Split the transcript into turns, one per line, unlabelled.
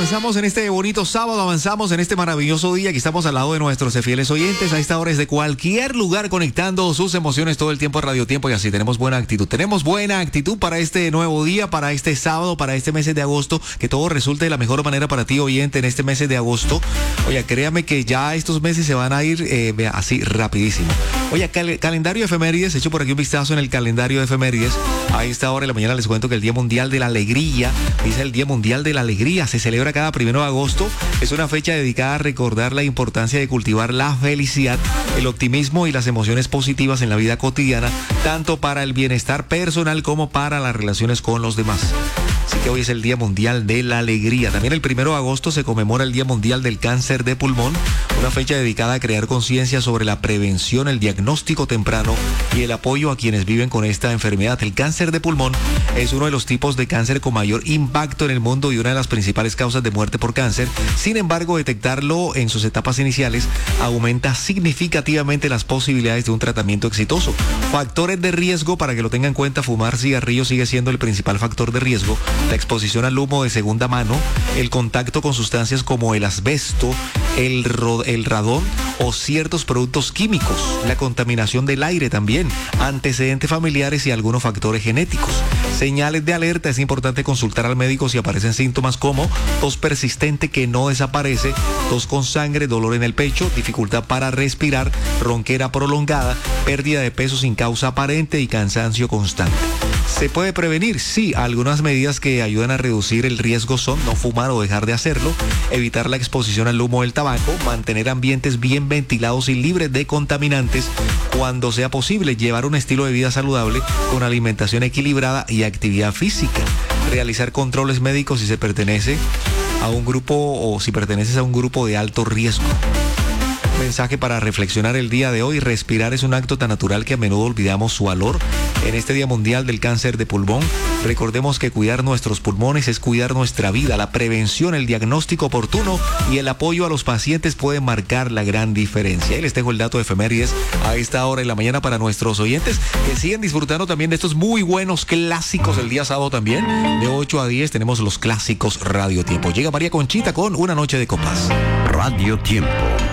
avanzamos en este bonito sábado, avanzamos en este maravilloso día que estamos al lado de nuestros fieles oyentes a esta hora desde cualquier lugar conectando sus emociones todo el tiempo a Radio Tiempo y así tenemos buena actitud. Tenemos buena actitud para este nuevo día, para este sábado, para este mes de agosto, que todo resulte de la mejor manera para ti oyente en este mes de agosto. Oye, créame que ya estos meses se van a ir así rapidísimo. Oye, calendario de efemérides, hecho por aquí un vistazo en el calendario de efemérides. A esta hora de la mañana les cuento que el Día Mundial de la Alegría, dice el Día Mundial de la Alegría, se celebra cada 1 de agosto. Es una fecha dedicada a recordar la importancia de cultivar la felicidad, el optimismo y las emociones positivas en la vida cotidiana, tanto para el bienestar personal como para las relaciones con los demás. Así que hoy es el Día Mundial de la Alegría. También el 1 de agosto se conmemora el Día Mundial del Cáncer de Pulmón, una fecha dedicada a crear conciencia sobre la prevención, el diagnóstico temprano y el apoyo a quienes viven con esta enfermedad. El cáncer de pulmón es uno de los tipos de cáncer con mayor impacto en el mundo y una de las principales causas de muerte por cáncer. Sin embargo, detectarlo en sus etapas iniciales aumenta significativamente las posibilidades de un tratamiento exitoso. Factores de riesgo, para que lo tengan en cuenta: fumar cigarrillos sigue siendo el principal factor de riesgo, la exposición al humo de segunda mano, el contacto con sustancias como el asbesto, el radón o ciertos productos químicos, la contaminación del aire también, antecedentes familiares y algunos factores genéticos. Señales de alerta: es importante consultar al médico si aparecen síntomas como tos persistente que no desaparece, tos con sangre, dolor en el pecho, dificultad para respirar, ronquera prolongada, pérdida de peso sin causa aparente y cansancio constante. ¿Se puede prevenir? Sí, algunas medidas que ayudan a reducir el riesgo son no fumar o dejar de hacerlo, evitar la exposición al humo del tabaco, mantener ambientes bien ventilados y libres de contaminantes, cuando sea posible, llevar un estilo de vida saludable con alimentación equilibrada y actividad física, realizar controles médicos si se pertenece a un grupo o si perteneces a un grupo de alto riesgo. Mensaje para reflexionar el día de hoy: respirar es un acto tan natural que a menudo olvidamos su valor. En este Día Mundial del Cáncer de Pulmón, recordemos que cuidar nuestros pulmones es cuidar nuestra vida. La prevención, el diagnóstico oportuno y el apoyo a los pacientes pueden marcar la gran diferencia. Y les dejo el dato de efemérides a esta hora en la mañana para nuestros oyentes que siguen disfrutando también de estos muy buenos clásicos. El día sábado también, de 8 a 10, tenemos los clásicos Radio Tiempo. Llega María Conchita con Una Noche de Copas.
Radio Tiempo.